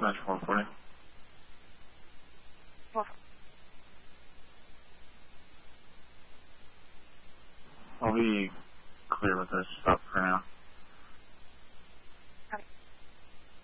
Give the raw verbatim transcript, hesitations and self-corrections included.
Match four forty. Well, I'll be clear with this stuff for now.